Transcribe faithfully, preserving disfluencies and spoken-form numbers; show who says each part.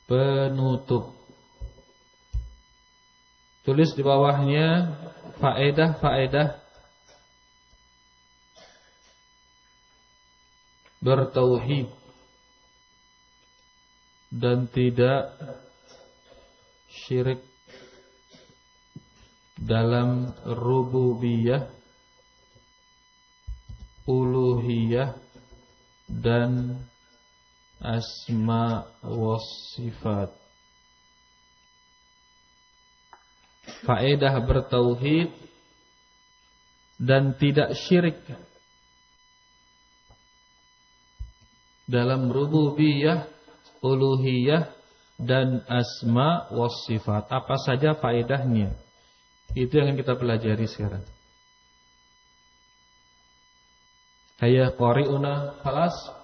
Speaker 1: penutup. Tulis di bawahnya faedah-faedah bertauhid dan tidak syirik dalam rububiyah, uluhiyah dan asma wa sifat. Faedah bertauhid dan tidak syirik dalam rububiyah, uluhiyah dan asma wa sifat. Apa saja faedahnya? Itu yang kita pelajari sekarang. Hayya qari'una khalas.